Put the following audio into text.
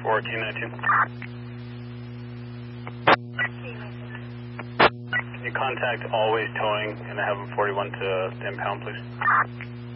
1419. Can you contact Always Towing and have them 41 to impound, please?